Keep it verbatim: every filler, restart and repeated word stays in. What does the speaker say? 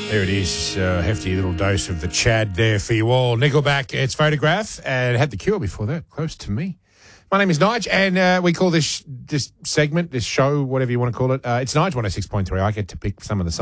There it is, a hefty little dose of the Chad there for you all. Nickelback, it's Photograph, and had The Cure before that, Close to Me. My name is Nige, and uh, we call this this segment, this show, whatever you want to call it, uh, it's Nige one oh six point three. I get to pick some of the songs.